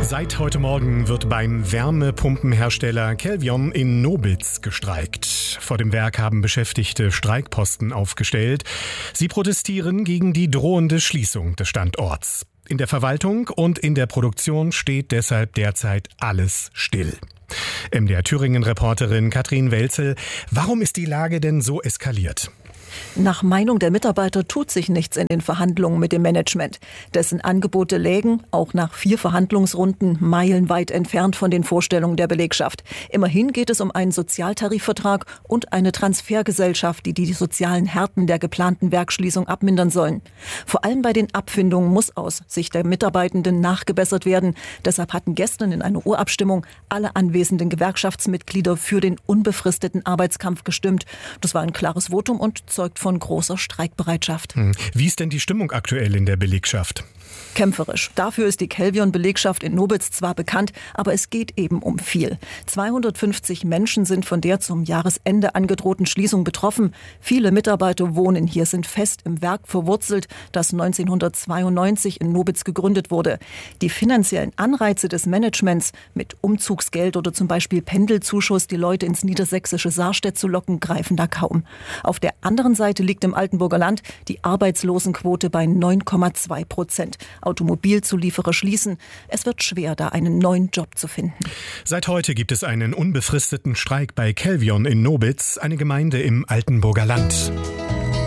Seit heute Morgen wird beim Wärmepumpenhersteller Kelvion in Nobitz gestreikt. Vor dem Werk haben Beschäftigte Streikposten aufgestellt. Sie protestieren gegen die drohende Schließung des Standorts. In der Verwaltung und in der Produktion steht deshalb derzeit alles still. MDR Thüringen-Reporterin Katrin Welzel, warum ist die Lage denn so eskaliert? Nach Meinung der Mitarbeiter tut sich nichts in den Verhandlungen mit dem Management. Dessen Angebote lägen, auch nach 4 Verhandlungsrunden, meilenweit entfernt von den Vorstellungen der Belegschaft. Immerhin geht es um einen Sozialtarifvertrag und eine Transfergesellschaft, die sozialen Härten der geplanten Werksschließung abmindern sollen. Vor allem bei den Abfindungen muss aus Sicht der Mitarbeitenden nachgebessert werden. Deshalb hatten gestern in einer Urabstimmung alle anwesenden Gewerkschaftsmitglieder für den unbefristeten Arbeitskampf gestimmt. Das war ein klares Votum und zeugt von großer Streikbereitschaft. Wie ist denn die Stimmung aktuell in der Belegschaft? Kämpferisch. Dafür ist die Kelvion-Belegschaft in Nobitz zwar bekannt, aber es geht eben um viel. 250 Menschen sind von der zum Jahresende angedrohten Schließung betroffen. Viele Mitarbeiter wohnen hier, sind fest im Werk verwurzelt, das 1992 in Nobitz gegründet wurde. Die finanziellen Anreize des Managements mit Umzugsgeld oder zum Beispiel Pendelzuschuss, die Leute ins niedersächsische Sarstedt zu locken, greifen da kaum. Auf der anderen Seite liegt im Altenburger Land die Arbeitslosenquote bei 9,2%. Automobilzulieferer schließen. Es wird schwer, da einen neuen Job zu finden. Seit heute gibt es einen unbefristeten Streik bei Kelvion in Nobitz, eine Gemeinde im Altenburger Land.